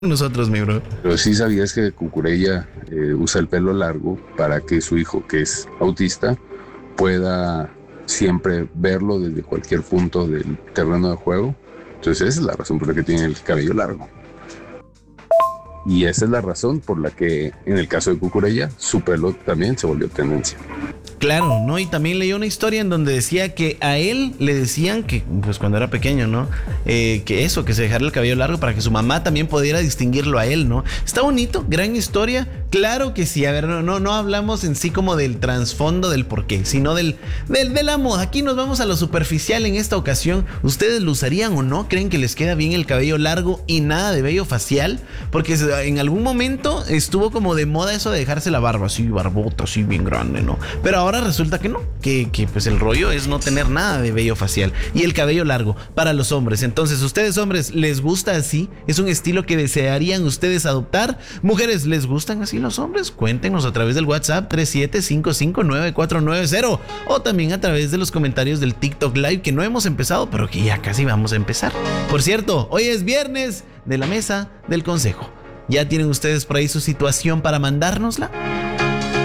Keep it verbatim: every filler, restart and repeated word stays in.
nosotros, mi bro. Pero sí sabías que Cucurella eh, usa el pelo largo para que su hijo, que es autista, pueda siempre verlo desde cualquier punto del terreno de juego. Entonces esa es la razón por la que tiene el cabello largo. Y esa es la razón por la que en el caso de Cucurella su pelo también se volvió tendencia. Claro, ¿no? Y también leí una historia en donde decía que a él le decían que, pues cuando era pequeño, ¿no? Eh, que eso, que se dejara el cabello largo para que su mamá también pudiera distinguirlo a él, ¿no? Está bonito, gran historia. Claro que sí, a ver, no, no, no hablamos en sí como del trasfondo del porqué, sino del, del, de la moda. Aquí nos vamos a lo superficial en esta ocasión. ¿Ustedes lo usarían o no? ¿Creen que les queda bien el cabello largo y nada de vello facial? Porque en algún momento estuvo como de moda eso de dejarse la barba, así, barbota, así bien grande, ¿no? Pero ahora resulta que no, que, que pues el rollo es no tener nada de vello facial y el cabello largo para los hombres. Entonces, ¿ustedes hombres les gusta así? ¿Es un estilo que desearían ustedes adoptar? ¿Mujeres les gustan así los hombres? Cuéntenos a través del WhatsApp tres siete cinco cinco nueve cuatro nueve cero o también a través de los comentarios del TikTok Live, que no hemos empezado, pero que ya casi vamos a empezar. Por cierto, hoy es viernes de la mesa del consejo. ¿Ya tienen ustedes por ahí su situación para mandárnosla?